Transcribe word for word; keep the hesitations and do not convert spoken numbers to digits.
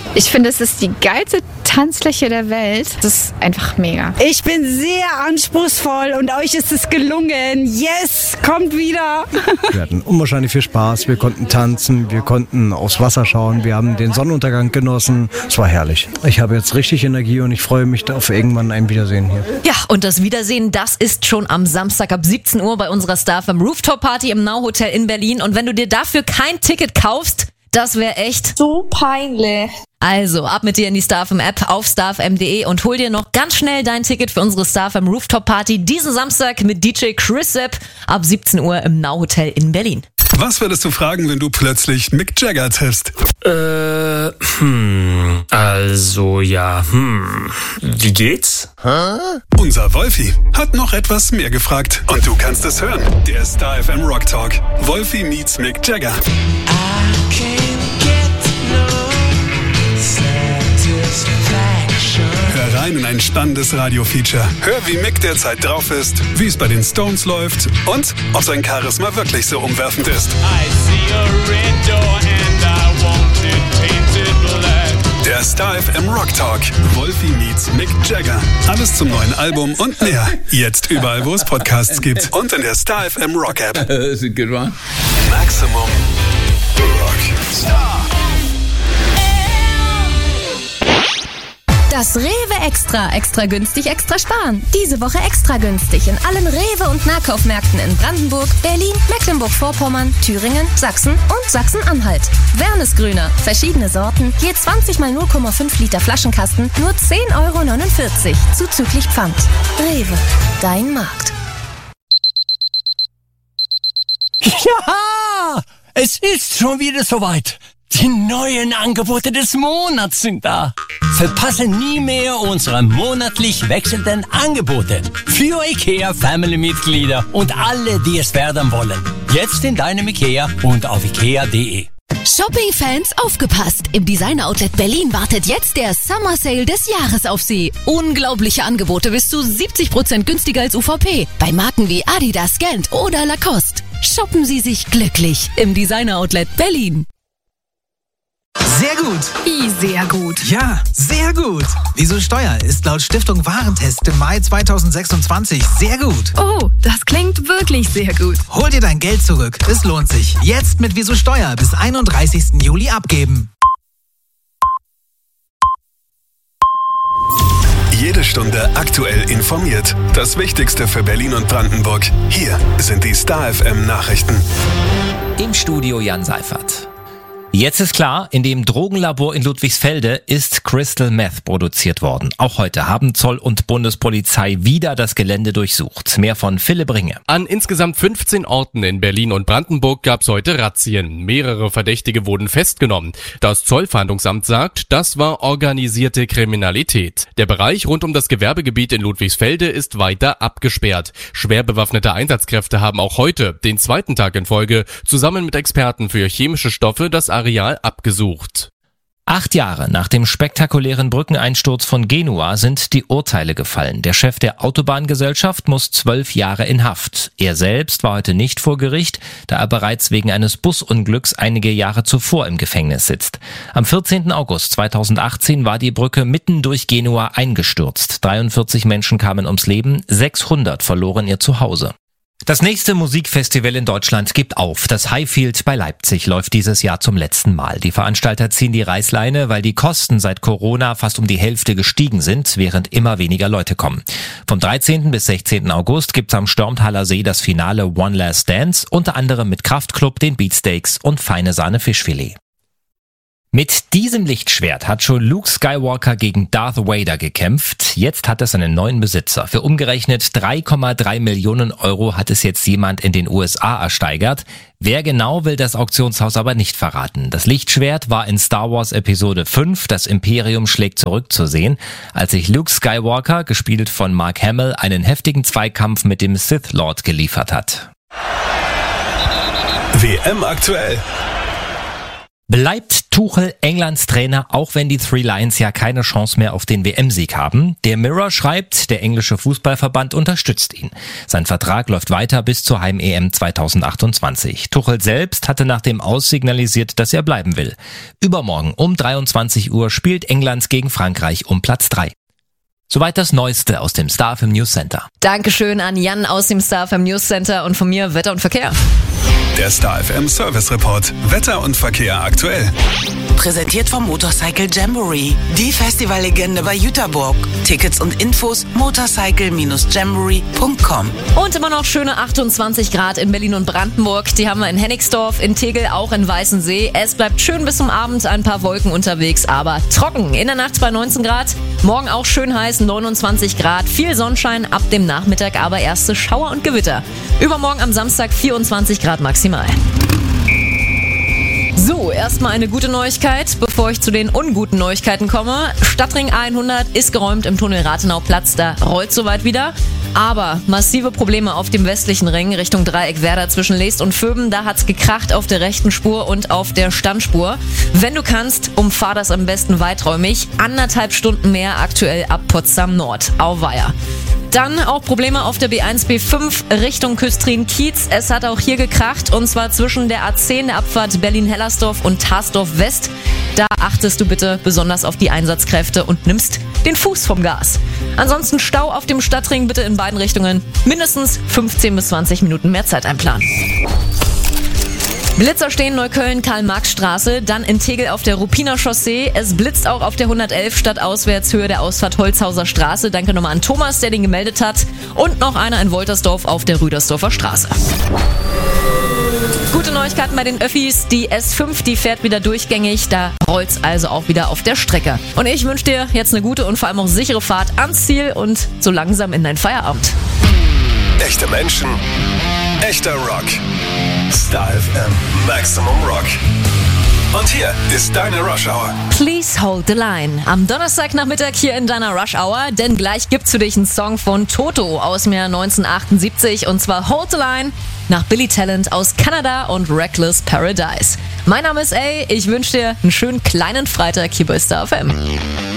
Ich finde, es ist die geilste Tanzfläche der Welt. Das ist einfach mega. Ich bin sehr anspruchsvoll und euch ist es gelungen. Yes, kommt wieder. Wir hatten unwahrscheinlich viel Spaß. Wir konnten tanzen, wir konnten aufs Wasser schauen, wir haben den Sonnenuntergang genossen. Es war herrlich. Ich habe jetzt richtig Energie und ich freue mich auf irgendwann ein Wiedersehen hier. Ja, und das Wiedersehen, das ist schon am Samstag ab siebzehn Uhr bei unserer Star F M Rooftop Party im Now Hotel in Berlin. Und wenn du dir dafür kein Ticket kaufst, das wäre echt so peinlich. Also, ab mit dir in die Star F M App auf star f m punkt d e und hol dir noch ganz schnell dein Ticket für unsere Star F M Rooftop Party diesen Samstag mit D J Chris Sepp ab siebzehn Uhr im Now Hotel in Berlin. Was würdest du fragen, wenn du plötzlich Mick Jagger triffst? Äh, hm, also ja, hm, wie geht's? Hä? Unser Wolfi hat noch etwas mehr gefragt und du kannst es hören. Der Star F M Rock Talk. Wolfi meets Mick Jagger. I can't get no satisfaction. Hör rein in ein spannendes Radio-Feature. Hör, wie Mick derzeit drauf ist, wie es bei den Stones läuft und ob sein Charisma wirklich so umwerfend ist. I see a red door and I want it painted black. Der Star F M Rock Talk. Wolfi meets Mick Jagger. Alles zum neuen Album und mehr. Jetzt überall, wo es Podcasts gibt. Und in der Star F M Rock App. That's a good one. Maximum Rock. Star. Das Rewe Extra. Extra günstig, extra sparen. Diese Woche extra günstig in allen Rewe- und Nahkaufmärkten in Brandenburg, Berlin, Mecklenburg-Vorpommern, Thüringen, Sachsen und Sachsen-Anhalt. Wernesgrüner. Verschiedene Sorten. Je zwanzig mal null Komma fünf Liter Flaschenkasten. Nur zehn Euro neunundvierzig. Zuzüglich Pfand. Rewe. Dein Markt. Ja! Es ist schon wieder soweit. Die neuen Angebote des Monats sind da. Verpasse nie mehr unsere monatlich wechselnden Angebote für IKEA Family-Mitglieder und alle, die es werden wollen. Jetzt in deinem IKEA und auf ikea punkt de. Shopping-Fans, aufgepasst! Im Designer-Outlet Berlin wartet jetzt der Summer Sale des Jahres auf Sie. Unglaubliche Angebote bis zu siebzig Prozent günstiger als U V P. Bei Marken wie Adidas, Gant oder Lacoste. Shoppen Sie sich glücklich im Designer-Outlet Berlin. Sehr gut. Wie sehr gut? Ja, sehr gut. Wieso Steuer ist laut Stiftung Warentest im Mai zweitausendsechsundzwanzig sehr gut. Oh, das klingt wirklich sehr gut. Hol dir dein Geld zurück. Es lohnt sich. Jetzt mit Wieso Steuer bis einunddreißigsten Juli abgeben. Jede Stunde aktuell informiert. Das Wichtigste für Berlin und Brandenburg. Hier sind die Star F M Nachrichten. Im Studio Jan Seifert. Jetzt ist klar, in dem Drogenlabor in Ludwigsfelde ist Crystal Meth produziert worden. Auch heute haben Zoll und Bundespolizei wieder das Gelände durchsucht. Mehr von Philipp Ringe. An insgesamt fünfzehn Orten in Berlin und Brandenburg gab es heute Razzien. Mehrere Verdächtige wurden festgenommen. Das Zollfahndungsamt sagt, das war organisierte Kriminalität. Der Bereich rund um das Gewerbegebiet in Ludwigsfelde ist weiter abgesperrt. Schwer bewaffnete Einsatzkräfte haben auch heute, den zweiten Tag in Folge, zusammen mit Experten für chemische Stoffe das Areal abgesucht. Acht Jahre nach dem spektakulären Brückeneinsturz von Genua sind die Urteile gefallen. Der Chef der Autobahngesellschaft muss zwölf Jahre in Haft. Er selbst war heute nicht vor Gericht, da er bereits wegen eines Busunglücks einige Jahre zuvor im Gefängnis sitzt. Am vierzehnten August zweitausendachtzehn war die Brücke mitten durch Genua eingestürzt. dreiundvierzig Menschen kamen ums Leben, sechshundert verloren ihr Zuhause. Das nächste Musikfestival in Deutschland gibt auf. Das Highfield bei Leipzig läuft dieses Jahr zum letzten Mal. Die Veranstalter ziehen die Reißleine, weil die Kosten seit Corona fast um die Hälfte gestiegen sind, während immer weniger Leute kommen. Vom dreizehnten bis sechzehnten August gibt's am Stormthaler See das Finale One Last Dance, unter anderem mit Kraftklub, den Beatsteaks und Feine Sahne Fischfilet. Mit diesem Lichtschwert hat schon Luke Skywalker gegen Darth Vader gekämpft. Jetzt hat es einen neuen Besitzer. Für umgerechnet drei Komma drei Millionen Euro hat es jetzt jemand in den U S A ersteigert. Wer genau, will das Auktionshaus aber nicht verraten. Das Lichtschwert war in Star Wars Episode fünf, das Imperium schlägt zurück, zu sehen, als sich Luke Skywalker, gespielt von Mark Hamill, einen heftigen Zweikampf mit dem Sith Lord geliefert hat. W M aktuell. Bleibt Tuchel Englands Trainer, auch wenn die Three Lions ja keine Chance mehr auf den W M-Sieg haben? Der Mirror schreibt, der englische Fußballverband unterstützt ihn. Sein Vertrag läuft weiter bis zur Heim-E M zweitausendachtundzwanzig. Tuchel selbst hatte nach dem Aus signalisiert, dass er bleiben will. Übermorgen um dreiundzwanzig Uhr spielt England gegen Frankreich um Platz drei. Soweit das Neueste aus dem Star F M News Center. Dankeschön an Jan aus dem Star F M News Center und von mir Wetter und Verkehr. Der Star F M Service Report. Wetter und Verkehr aktuell. Präsentiert vom Motorcycle Jamboree. Die Festivallegende bei Jüterburg. Tickets und Infos motorcycle Bindestrich jamboree Punkt com. Und immer noch schöne achtundzwanzig Grad in Berlin und Brandenburg. Die haben wir in Hennigsdorf, in Tegel, auch in Weißensee. Es bleibt schön bis zum Abend, ein paar Wolken unterwegs, aber trocken. In der Nacht bei neunzehn Grad. Morgen auch schön heiß, neunundzwanzig Grad. Viel Sonnenschein, ab dem Nachmittag aber erste Schauer und Gewitter. Übermorgen am Samstag vierundzwanzig Grad maximal. So, erstmal eine gute Neuigkeit, bevor ich zu den unguten Neuigkeiten komme. Stadtring A hundert ist geräumt im Tunnel Rathenau-Platz, da rollt soweit wieder. Aber massive Probleme auf dem westlichen Ring Richtung Dreieck Werder zwischen Leest und Vöben. Da hat's gekracht auf der rechten Spur und auf der Standspur. Wenn du kannst, umfahr das am besten weiträumig. Anderthalb Stunden mehr aktuell ab Potsdam Nord. Auweia. Dann auch Probleme auf der B eins B fünf Richtung Küstrin-Kiez. Es hat auch hier gekracht und zwar zwischen der A zehn, der Abfahrt Berlin-Hellersdorf und Tarsdorf West. Da achtest du bitte besonders auf die Einsatzkräfte und nimmst den Fuß vom Gas. Ansonsten Stau auf dem Stadtring bitte in beiden Richtungen. Mindestens fünfzehn bis zwanzig Minuten mehr Zeit einplanen. Blitzer stehen Neukölln, Karl-Marx-Straße, dann in Tegel auf der Ruppiner Chaussee. Es blitzt auch auf der hundertelf stadtauswärts Höhe der Ausfahrt Holzhauser Straße. Danke nochmal an Thomas, der den gemeldet hat. Und noch einer in Woltersdorf auf der Rüdersdorfer Straße. Gute Neuigkeiten bei den Öffis. Die S fünf, die fährt wieder durchgängig. Da rollt's also auch wieder auf der Strecke. Und ich wünsche dir jetzt eine gute und vor allem auch sichere Fahrt ans Ziel und so langsam in dein Feierabend. Echte Menschen, echter Rock. Star F M Maximum Rock. Und hier ist deine Rush Hour. Please hold the line. Am Donnerstagnachmittag hier in deiner Rush Hour, denn gleich gibt's für dich einen Song von Toto aus dem Jahr neunzehnhundertachtundsiebzig und zwar Hold the Line nach Billy Talent aus Kanada und Reckless Paradise. Mein Name ist A. Ich wünsche dir einen schönen kleinen Freitag hier bei Star F M.